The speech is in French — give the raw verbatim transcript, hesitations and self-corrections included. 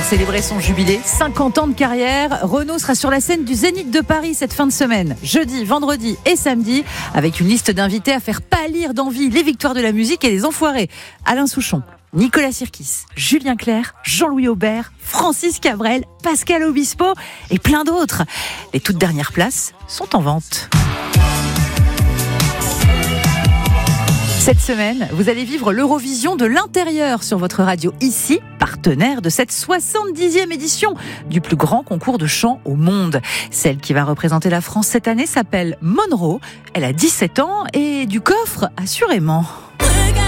célébrer son jubilé, cinquante ans de carrière, Renaud sera sur la scène du Zénith de Paris cette fin de semaine, jeudi, vendredi et samedi, avec une liste d'invités à faire pâlir d'envie les victoires de la musique et les enfoirés. Alain Souchon, Nicolas Sirkis, Julien Clerc, Jean-Louis Aubert, Francis Cabrel, Pascal Obispo et plein d'autres. Les toutes dernières places sont en vente. Cette semaine, vous allez vivre l'Eurovision de l'intérieur sur votre radio ici, partenaire de cette soixante-dixième édition du plus grand concours de chant au monde. Celle qui va représenter la France cette année s'appelle Monroe. Elle a dix-sept ans et du coffre, assurément.